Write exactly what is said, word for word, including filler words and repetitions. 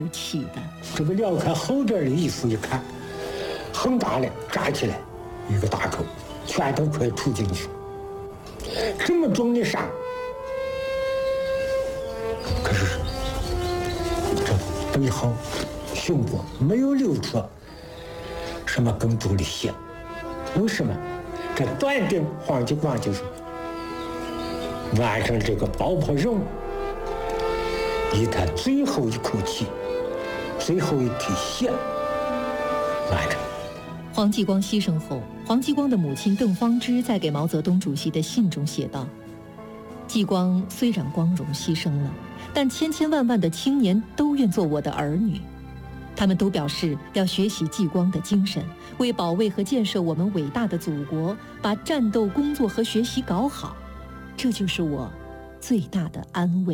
气的。 这个撩开后边的衣服一看，很大的扎起来，一个大口，全都快吐进去。这么重的伤，可是这背后、胸部没有流出什么更多的血。为什么？这断定黄继光就是完成这个爆破任务，以他最后一口气、最后一滴血完成。 黄继光牺牲后，黄继光的母亲邓芳芝在给毛泽东主席的信中写道：“继光虽然光荣牺牲了，但千千万万的青年都愿做我的儿女，他们都表示要学习继光的精神，为保卫和建设我们伟大的祖国，把战斗工作和学习搞好，这就是我最大的安慰。”